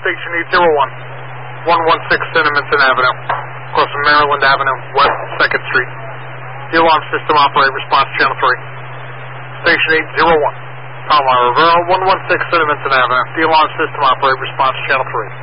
Station 801, 116 Cinnamon Avenue, across from Maryland Avenue, West 2nd Street. The alarm system operator, response channel 3. Station 801, Palomar Rivera, 116 Cinnamon Avenue. The alarm system operator, response channel 3.